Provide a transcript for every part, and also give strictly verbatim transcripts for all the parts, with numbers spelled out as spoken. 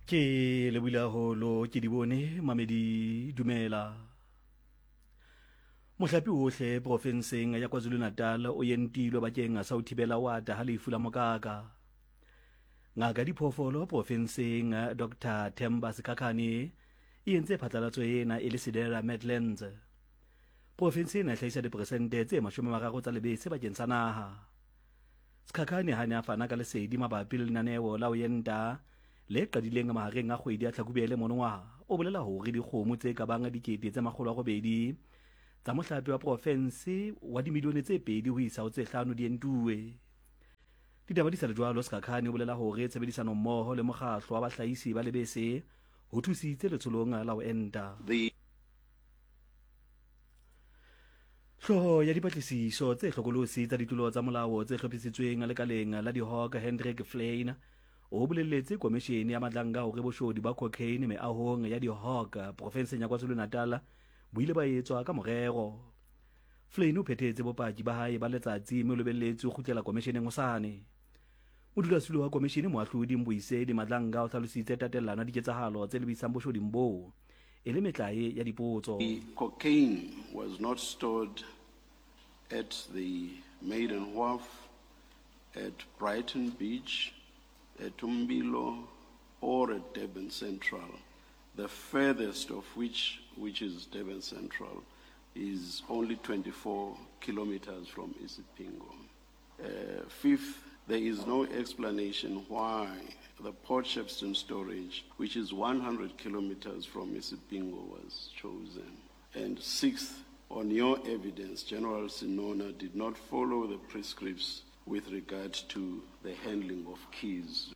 Ke le buile haholo ke di bone mamedi dumela. Mohlapi ohle profenseng ya KwaZulu-Natal o yentilwe bakeng sa ho thibela wata ha lefu la mokaka. Ngaka diphoofolo profenseng Doctor Themba Sikhakhane e entse phatlalatso ena e le Sidera Medlands. Profenseng e hlahisa diperesente tse mashome a mararo tsa lebese bakeng sa naha. Sikhakhane ha ne a fana ka lesedi mabapi le lenaneo la ho yenta le qadileng mahareng a kgwedi a Tlhakubele monongwaha. O bolela hore dikgomo tse ka bang dikete tse makgolo a robedi tsa mohlapi wa profense wa dimilione tse pedi ho isa ho tse hlano di entuwe. Ditaba di sa le jwalo, Sikhakhane o bolela hore tshebedisano mmoho le mokgahlo wa bahlahisi ba lebese ho thusitse letsholong la ho enta. Hloho ya dipatlisiso tse hlokolosi tsa ditulo tsa molao tse hlophisitsweng lekaleng la dihawk Hendrik Flein o bolelletse komishene ya madlanga hore boshodi ba cocaine meahong ya dihawk profenseng ya KwaZulu-Natal bo ile ba etswa ka morero. Flein o phethetse bopaki ba hae ba letsatsi mme o lebelletse ho kgutlela komisheneng hosane. Modulasetulo wa komishene Moahlodi Mboisedi Madlanga o hlalositse tatellano ya diketsahalo tse lebisang boshoding boo e le metlae ya dipotso. The cocaine was not stored at the Maiden Wharf, at Brighton Beach, at Umbilo, or at Durban Central, the furthest of which, which is Durban Central, is only twenty-four kilometers from Isipingo. Uh, fifth, there is no explanation why the Port Shepstone storage, which is one hundred kilometers from Isipingo, was chosen. And sixth, on your evidence, General Sinona did not follow the prescripts with regard to the handling of keys.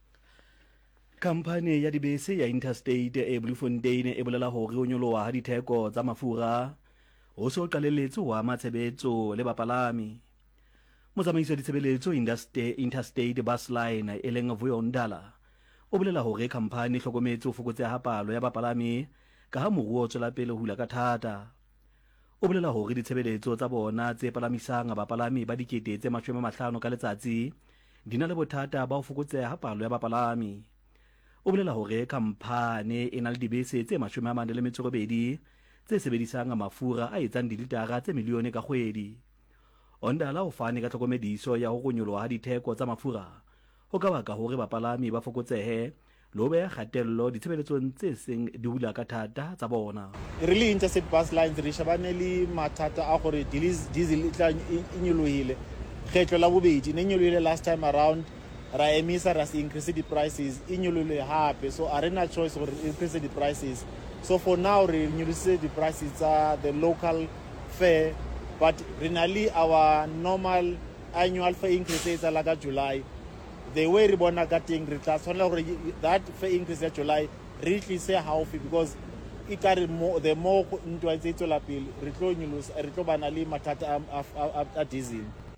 Kampane ya dibese ya Interstate e Bloemfontein e bolela hore o nyoloha ha ditheko tsa mafura ho so qalelletse ho ama tshebetso le bapalami. Motsamaiso wa ditshebeletso Interstate Bus Line e leng Vuyondala o bolela hore kampane e hlokometse ho fokotseha ha palo ya bapalami ka ha moruo o tswela pele ho hula ka thata. O bolela hore ditshebeletso tsa bona tse palamisang bapalami ba dikete tse mashome a mahlano ka letsatsi di na le bothata ba ho fokotseha ha palo ya bapalami. O bolela hore kampane e na le dibese tse mashome a mane le metso e robedi tse sebedisang mafura a etsang dilitara tse milione ka kgwedi. Ondala o fane ka tlhokomediso ya ho nyoloha ha ditheko tsa mafura ho ka baka hore bapalami ba fokotsehe lo beha kgatello ditshebeletsong tse seng di hula ka thata tsa bona. Really Interstate Bus Lines re shabane le mathata a gore diesel e tla inyolohile kgetlo la bobedi ne inyolohile last time around ra emisa ra increase the prices inyolohile hape, so arena choice gore increase the prices. So for now re inyolohise the prices tsa the local fare, but renally our normal annual fare increase is like July. The way re bona ka teng re tla tshwanela gore that fare increase ya July re tlise haufi, because e ka re the more ntwa tse tswela pele re tlo nyolosa re tlo bana le mathata a diesel.